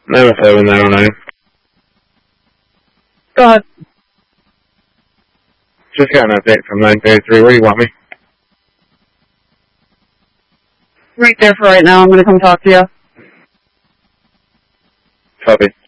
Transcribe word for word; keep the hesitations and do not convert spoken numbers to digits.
Never seven nine oh nine. Go ahead. Just got an update from nine thirty-three. Where do you want me? Right there for right now. I'm going to come talk to you. Copy.